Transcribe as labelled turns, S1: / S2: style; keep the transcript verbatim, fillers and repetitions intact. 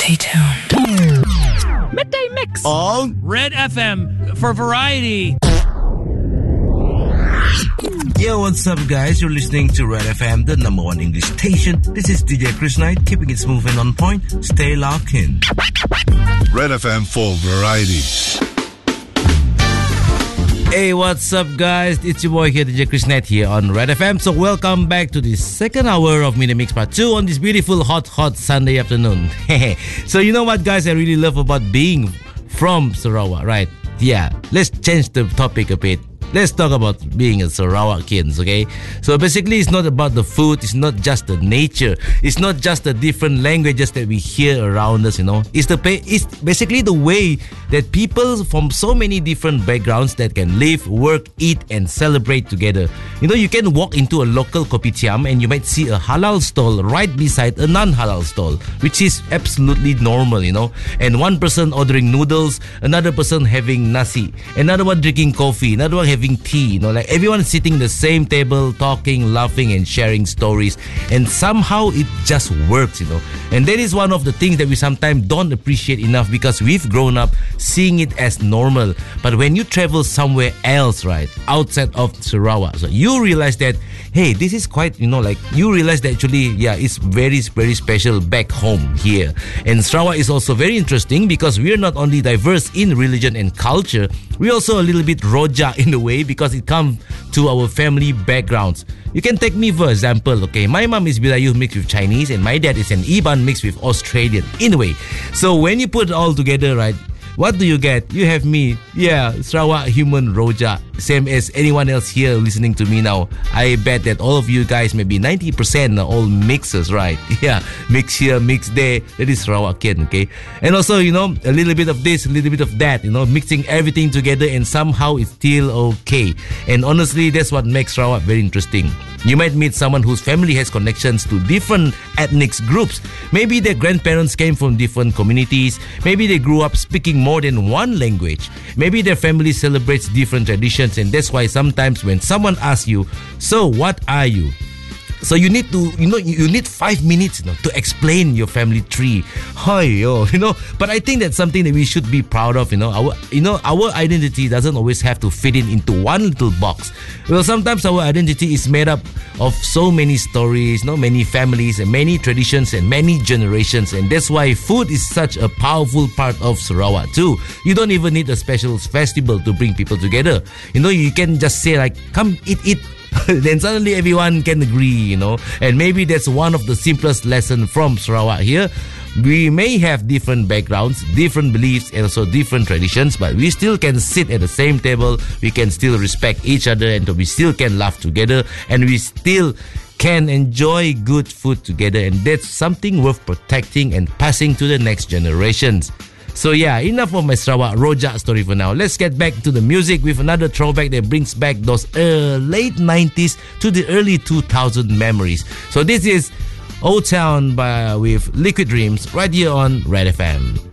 S1: Stay tuned.
S2: Midday Mix
S3: on
S2: Red F M for variety.
S3: Yo, what's up, guys? You're listening to Red F M, the number one English station. This is D J Chris Knight, keeping it smooth and on point. Stay locked in.
S4: Red F M for variety.
S3: Hey, what's up, guys? It's your boy here, D J Chris Knight here on Red F M. So welcome back to the second hour of Midday Mix Part two on this beautiful, hot, hot Sunday afternoon. So you know what, guys, I really love about being from Sarawak, right? Yeah, let's change the topic a bit. Let's talk about being a Sarawakians, okay? So basically, it's not about the food. It's not just the nature. It's not just the different languages that we hear around us, you know? It's the it's basically the way that people from so many different backgrounds that can live, work, eat, and celebrate together. You know, you can walk into a local kopitiam and you might see a halal stall right beside a non-halal stall, which is absolutely normal, you know? And one person ordering noodles, another person having nasi, another one drinking coffee, another one having tea, you know, like everyone sitting at the same table, talking, laughing, and sharing stories, and somehow it just works, you know. And that is one of the things that we sometimes don't appreciate enough because we've grown up seeing it as normal. But when you travel somewhere else, right, outside of Sarawak, so you realize that, hey, this is quite, you know, like you realize that actually, yeah, it's very, very special back home here. And Sarawak is also very interesting because we're not only diverse in religion and culture, we're also a little bit rojak in a way because it comes to our family backgrounds. You can take me for example, okay? My mom is Bidayu mixed with Chinese and my dad is an Iban mixed with Australian. In a way, so when you put it all together, right, what do you get? You have me, yeah, Sarawak human rojak, same as anyone else here listening to me now. I bet that all of you guys, maybe ninety percent are all mixers, right? Yeah, mix here, mix there. That is Sarawakian, okay? And also, you know, a little bit of this, a little bit of that, you know, mixing everything together and somehow it's still okay. And honestly, that's what makes Sarawak very interesting. You might meet someone whose family has connections to different ethnic groups. Maybe their grandparents came from different communities. Maybe they grew up speaking more than one language. Maybe their family celebrates different traditions, and that's why sometimes when someone asks you, so what are you? So you need to, you know, you need five minutes, you know, to explain your family tree. Hi, yo, you know. But I think that's something that we should be proud of, you know. Our, you know, our identity doesn't always have to fit in into one little box. Well, sometimes our identity is made up of so many stories, you know, many families and many traditions and many generations. And that's why food is such a powerful part of Sarawak too. You don't even need a special festival to bring people together. You know, you can just say like, come eat, eat. Then suddenly everyone can agree, you know. And maybe that's one of the simplest lessons from Sarawak here. We may have different backgrounds, different beliefs, and also different traditions, but we still can sit at the same table. We can still respect each other, and we still can laugh together, and we still can enjoy good food together. And that's something worth protecting and passing to the next generations. So yeah, enough of my Sarawak rojak story for now. Let's get back to the music with another throwback that brings back those uh, late nineties to the early two thousands memories. So this is Old Town by with Liquid Dreams right here on Red F M.